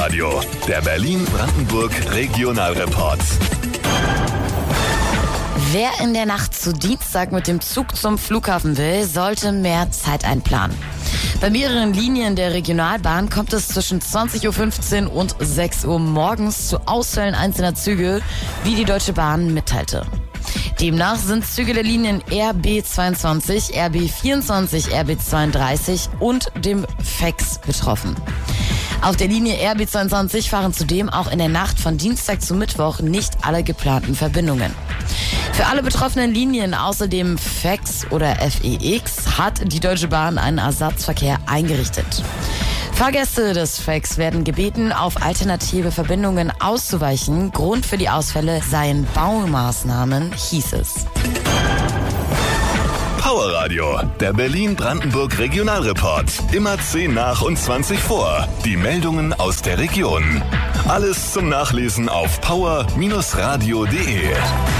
Powerradio, der Berlin-Brandenburg Regionalreport. Wer in der Nacht zu Dienstag mit dem Zug zum Flughafen will, sollte mehr Zeit einplanen. Bei mehreren Linien der Regionalbahn kommt es zwischen 20.15 Uhr und 6 Uhr morgens zu Ausfällen einzelner Züge, wie die Deutsche Bahn mitteilte. Demnach sind Züge der Linien RB22, RB24, RB32 und dem FEX betroffen. Auf der Linie RB22 fahren zudem auch in der Nacht von Dienstag zu Mittwoch nicht alle geplanten Verbindungen. Für alle betroffenen Linien außer dem FEX oder FEX hat die Deutsche Bahn einen Ersatzverkehr eingerichtet. Fahrgäste des FEX werden gebeten, auf alternative Verbindungen auszuweichen. Grund für die Ausfälle seien Baumaßnahmen, hieß es. Powerradio, der Berlin-Brandenburg Regionalreport. Immer 10 nach und 20 vor. Die Meldungen aus der Region. Alles zum Nachlesen auf power-radio.de.